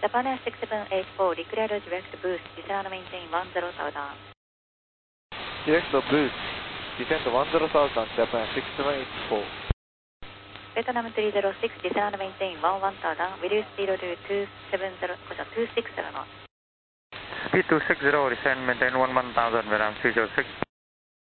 Japan Air 6784, declare direct boost, descend and maintain 10 southern. Direct boost, descend 10,000, Japan 6784. Vietnam 306, descend and maintain 11 southern, reduce speed to 260 knots. Speed 260, descend, maintain 11,000, Vietnam 306.